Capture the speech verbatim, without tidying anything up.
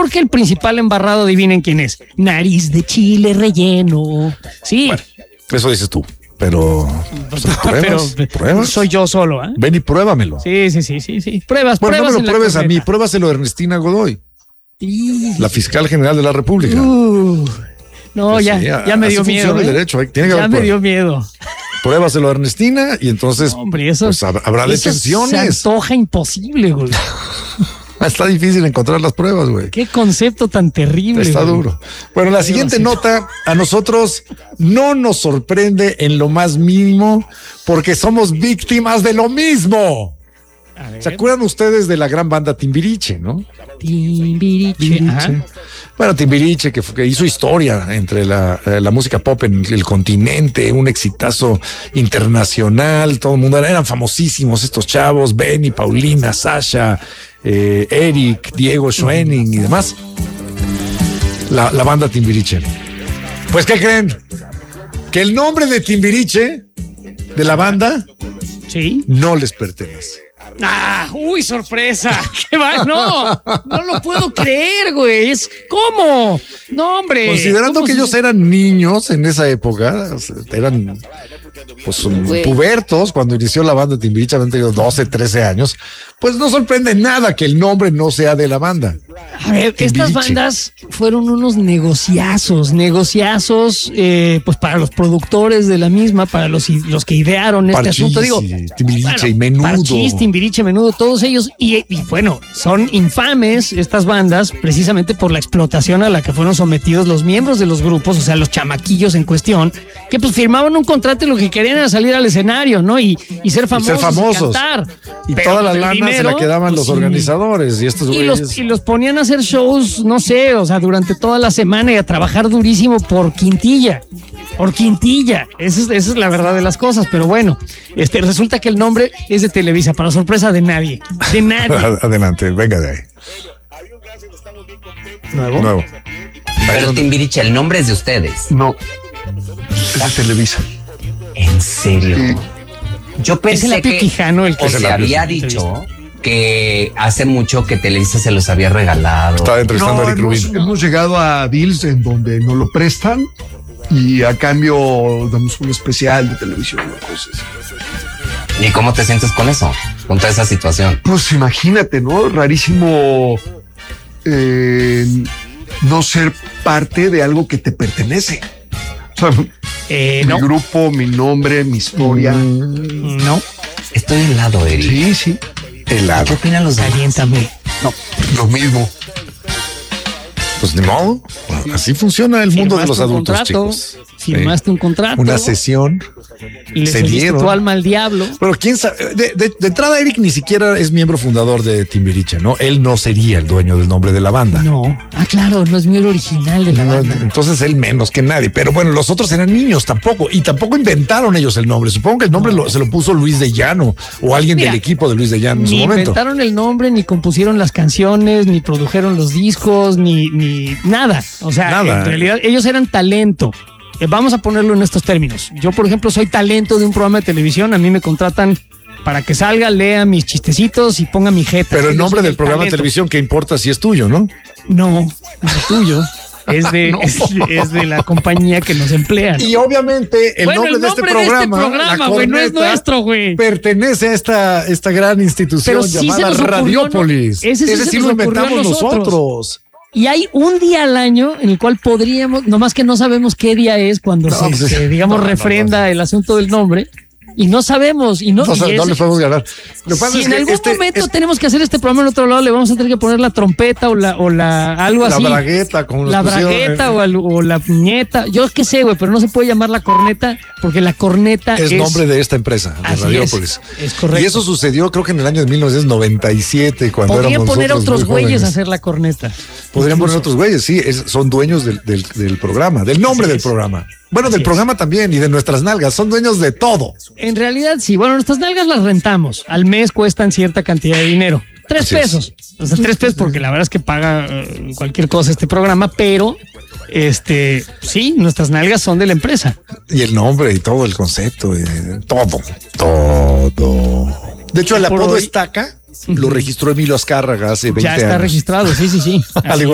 porque el principal embarrado, adivinen quién es. Nariz de chile relleno. Sí. Bueno, eso dices tú. Pero, pues, ¿pruebas? pero ¿Pruebas? Soy yo solo, ¿eh? Ven y pruébamelo. Sí, sí, sí, sí, sí. Pruebas, bueno, pruebas. no me lo pruebes a mí, pruébaselo a Ernestina Godoy, sí. La fiscal general de la República. Uh, no, pues ya, sí, ya, ya me dio miedo. ¿eh? El derecho, tiene que ya me dio miedo. Pruébaselo a Ernestina y entonces no, hombre, eso, pues, habrá detenciones. Se antoja imposible, güey. Está difícil encontrar las pruebas, güey. Qué concepto tan terrible. Está güey. duro. Bueno, la siguiente nota a nosotros no nos sorprende en lo más mínimo porque somos víctimas de lo mismo. ¿Se acuerdan ustedes de la gran banda Timbiriche, no? Timbiriche. Timbiriche. Bueno, Timbiriche, que, que hizo historia entre la, la música pop en el continente, un exitazo internacional, todo el mundo, eran famosísimos estos chavos, Benny, Paulina, Sasha, eh, Eric, Diego Schoening y demás. La, la banda Timbiriche. Pues, ¿qué creen? Que el nombre de Timbiriche, de la banda, ¿sí? No les pertenece. Ah, uy, sorpresa. ¿Qué va? No, no lo puedo creer, güey. Es ¿cómo? No, hombre. Considerando que ellos eran niños en esa época, o sea, eran pues wey. pubertos cuando inició la banda Timbiriche, habían tenido doce, trece años, pues no sorprende nada que el nombre no sea de la banda. A ver, Timbiriche. Estas bandas fueron unos negociazos, negociazos, eh, pues para los productores de la misma, para los, los que idearon este Parchís, asunto. Digo, Timbiriche bueno, y Menudo. Parchís, Timbiriche, Menudo, todos ellos. Y, y bueno, son infames estas bandas precisamente por la explotación a la que fueron sometidos los miembros de los grupos, o sea, los chamaquillos en cuestión, que pues firmaban un contrato y lo que querían era salir al escenario, ¿no? Y, y ser famosos. Y ser famosos. Y, cantar. Y toda la lana dinero, se la quedaban pues, los organizadores. Y estos y los, y los ponían a hacer shows, no sé, o sea, durante toda la semana y a trabajar durísimo por quintilla. Por quintilla. Esa es, esa es la verdad de las cosas. Pero bueno, este resulta que el nombre es de Televisa, para sorpresa de nadie. De nadie. Adelante, venga de ahí. Nuevo. Nuevo. Pero Timbiriche, el nombre es de ustedes. No. Es de Televisa. ¿En serio? Sí. Yo pensé es que Quijano el que o se había dicho que hace mucho que Televisa se los había regalado. Estaba entrevistando no, a Eric hemos, Rubin. Hemos llegado a deals en donde nos lo prestan y a cambio damos un especial de televisión o cosas. ¿Y cómo te sientes con eso? Con toda esa situación. Pues imagínate, ¿no? Rarísimo eh, no ser parte de algo que te pertenece. O sea, eh, mi no. grupo, mi nombre, mi historia. Mm, no. Estoy helado, Eric. Sí, sí. Helado. ¿Qué opinan los demás? Caliéntame. No, lo mismo. Pues ni modo. Sí. Así funciona el mundo de los adultos, contrato, chicos. Firmaste sí. un contrato. Una sesión. Le se dieron tu alma al diablo. Pero quién sabe. De, de, de entrada, Eric ni siquiera es miembro fundador de Timbiriche, ¿no? Él no sería el dueño del nombre de la banda. No. Ah, claro, no es miembro original de la no, banda. Entonces él menos que nadie. Pero bueno, los otros eran niños tampoco. Y tampoco inventaron ellos el nombre. Supongo que el nombre no. lo, se lo puso Luis de Llano o alguien Mira, del equipo de Luis de Llano en su momento. Ni inventaron el nombre, ni compusieron las canciones, ni produjeron los discos, ni, ni nada. O sea, nada. En realidad ellos eran talento. Vamos a ponerlo en estos términos. Yo, por ejemplo, soy talento de un programa de televisión. A mí me contratan para que salga, lea mis chistecitos y ponga mi jeta. Pero el nombre del programa talento. de televisión, ¿qué importa si es tuyo, no? No, no es tuyo. Es de, no. es, es de la compañía que nos emplea. Y obviamente el, bueno, nombre, el nombre de este programa, de este programa la güey, no es nuestro, güey. Pertenece a esta, esta gran institución sí llamada Radiópolis. No, ese sí, ese sí lo inventamos nosotros. nosotros. Y hay un día al año en el cual podríamos, nomás que no sabemos qué día es cuando no, se, pues, se, digamos, no, refrenda no, no. el asunto del nombre. Y no sabemos, y no, no, y no le podemos ganar. Lo si es en algún este, momento es, tenemos que hacer este programa en otro lado, le vamos a tener que poner la trompeta o la, o la algo la así. Bragueta, como la bragueta eh. o, el, o la puñeta. Yo qué sé, güey, pero no se puede llamar la corneta porque la corneta es, es nombre de esta empresa, de Radiópolis. Es, es correcto. Y eso sucedió, creo que en el año de mil novecientos noventa y siete, cuando Podrían éramos poner otros güeyes jóvenes. a hacer la corneta. Podrían poner otros güeyes, sí, es, son dueños del, del, del programa, del nombre Así del es. programa. Bueno, Así del programa es. también y de nuestras nalgas, son dueños de todo. En realidad sí, bueno, nuestras nalgas las rentamos, al mes cuestan cierta cantidad de dinero, tres Así pesos, es. o sea, tres pesos porque la verdad es que paga uh, cualquier cosa este programa, pero este, sí, nuestras nalgas son de la empresa. Y el nombre y todo el concepto, y todo, todo. De hecho, el apodo Estaca lo registró Emilio Azcárraga hace veinte años. Ya está registrado, sí, sí, sí. Al igual